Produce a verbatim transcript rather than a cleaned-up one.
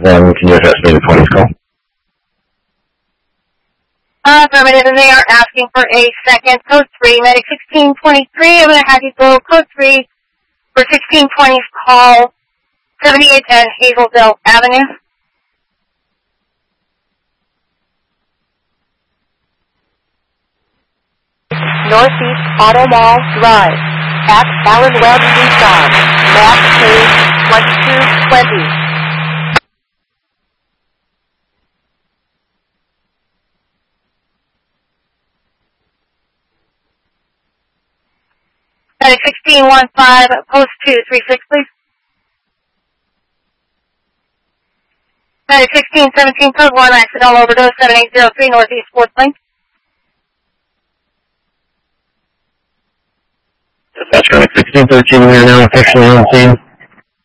one, can you address me the twenties call? Uh, affirmative, and they are asking for a second. Code three, Medic sixteen twenty-three. I'm going to have you go code three for sixteen twenty's call, seventy-eight ten Hazeldale Avenue. Northeast Auto Mall Drive at Allen Webb Nissan, map page twenty-two twenty. Medic sixteen fifteen, post two three six, please. Medic sixteen seventeen, code one, accidental overdose, seven eight zero three, Northeast fourth Link. Dispatch Medic sixteen thirteen, we are now officially on scene.